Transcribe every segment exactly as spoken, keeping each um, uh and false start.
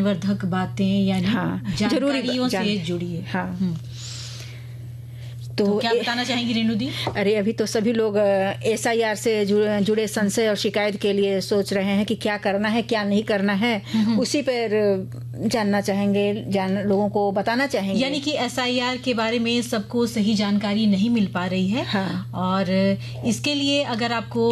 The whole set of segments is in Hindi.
ज्ञानवर्धक बातें यानी हाँ, जानकारियों जान... से जुड़िए। हाँ। तो, तो क्या बताना चाहेंगी रेणु दी? अरे अभी तो सभी लोग एस आई आर से जुड़े, जुड़े संशय और शिकायत के लिए सोच रहे हैं कि क्या करना है क्या नहीं करना है, उसी पर जानना चाहेंगे, जान लोगों को बताना चाहेंगे। यानी कि एस आई आर के बारे में सबको सही जानकारी नहीं मिल पा रही है। हाँ। और इसके लिए अगर आपको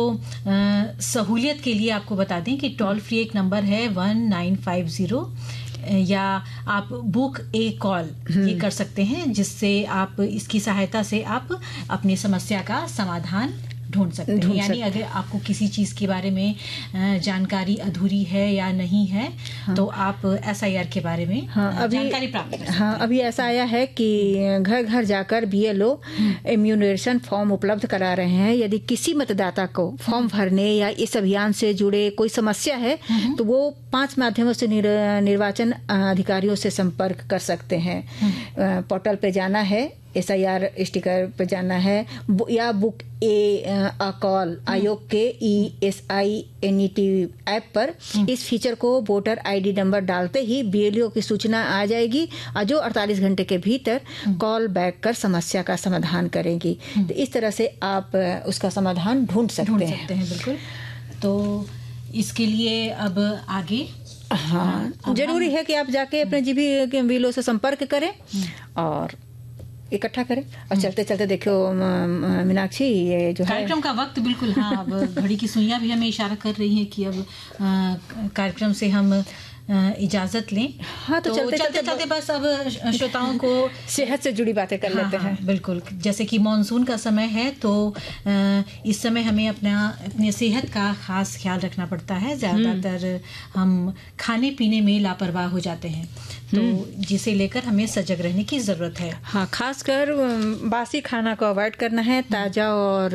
सहूलियत के लिए आपको बता दें कि टोल फ्री एक नंबर है वन नाइन फाइव जीरो, या आप बुक ए कॉल ये कर सकते हैं, जिससे आप इसकी सहायता से आप अपनी समस्या का समाधान ढूंढ सकते हैं। यानी अगर आपको किसी चीज़ के बारे में जानकारी अधूरी है या नहीं है, हाँ। तो आप एस आई आर के बारे में हाँ, जानकारी प्राप्त कर सकते हैं। हाँ, अभी ऐसा आया है कि घर घर जाकर बी एल ओ इम्यूनरेशन फॉर्म उपलब्ध करा रहे हैं। यदि किसी मतदाता को फॉर्म भरने या इस अभियान से जुड़े कोई समस्या है तो वो पांच माध्यमों से निर, निर्वाचन अधिकारियों से संपर्क कर सकते हैं। पोर्टल पे जाना है, एस आई आर स्टिकर पे जाना है, या बुक ए अ कॉल आयोग के E S I N E T app पर इस फीचर को वोटर आईडी नंबर डालते ही बी एल ओ की सूचना आ जाएगी और जो अड़तालीस घंटे के भीतर कॉल बैक कर समस्या का समाधान करेंगी। तो इस तरह से आप उसका समाधान ढूंढ सकते, ढूंढ हैं। सकते हैं। बिल्कुल। तो इसके लिए अब आगे हाँ, हाँ जरूरी है कि आप जाके अपने G B B L O से संपर्क करें और इकट्ठा करें। और चलते चलते देखो मीनाक्षी, ये जो है कार्यक्रम का वक्त बिल्कुल हाँ अब घड़ी की सुइयां भी हमें इशारा कर रही हैं कि अब कार्यक्रम से हम इजाजत लें। हाँ, तो, तो चलते चलते, चलते, चलते बस अब श्रोताओं को सेहत से जुड़ी बातें कर हाँ, लेते हैं। हाँ, बिल्कुल। जैसे कि मॉनसून का समय है तो इस समय हमें अपना अपनी सेहत का खास ख्याल रखना पड़ता है। ज़्यादातर हम खाने पीने में लापरवाह हो जाते हैं, तो जिसे लेकर हमें सजग रहने की ज़रूरत है। हाँ, खासकर बासी खाना को अवॉइड करना है, ताज़ा और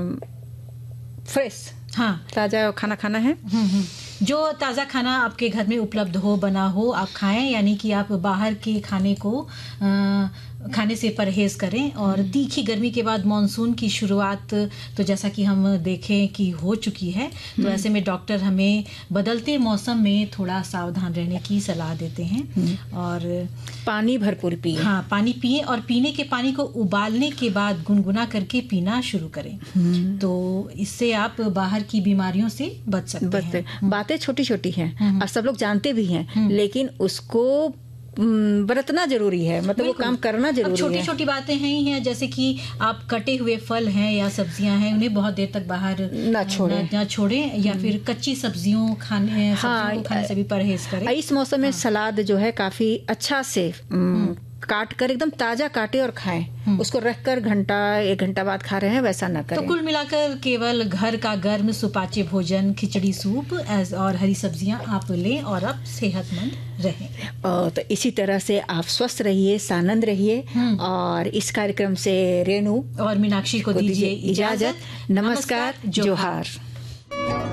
फ्रेश हाँ ताज़ा खाना खाना है। जो ताज़ा खाना आपके घर में उपलब्ध हो, बना हो, आप खाएं। यानी कि आप बाहर के खाने को आ, खाने से परहेज करें। और तीखी गर्मी के बाद मानसून की शुरुआत तो जैसा कि हम देखें कि हो चुकी है, तो ऐसे में डॉक्टर हमें बदलते मौसम में थोड़ा सावधान रहने की सलाह देते हैं। और पानी भरपूर पिए। हाँ, पानी पिए और पीने के पानी को उबालने के बाद गुनगुना करके पीना शुरू करें। तो इससे आप बाहर की बीमारियों से बच सकते हैं। बातें छोटी छोटी हैं और सब लोग जानते भी हैं, लेकिन उसको बरतना जरूरी है, मतलब वो काम करना जरूरी है। छोटी छोटी बातें हैं ही हैं, जैसे कि आप कटे हुए फल हैं या सब्जियां हैं, उन्हें बहुत देर तक बाहर ना छोड़ें ना छोड़ें, या फिर कच्ची सब्जियों खाने हाँ, सब्जियों को खाने से भी परहेज करें। इस मौसम में सलाद जो है काफी अच्छा से काट कर एकदम ताजा काटे और खाएं। उसको रखकर घंटा एक घंटा बाद खा रहे हैं, वैसा ना करें। तो कुल मिलाकर केवल घर का गर्म सुपाच्य भोजन, खिचड़ी, सूप और हरी सब्जियां आप लें और आप सेहतमंद रहें। और तो इसी तरह से आप स्वस्थ रहिए, सानंद रहिए। और इस कार्यक्रम से रेणु और मीनाक्षी को दीजिए इजाजत। नमस्कार, जोहार।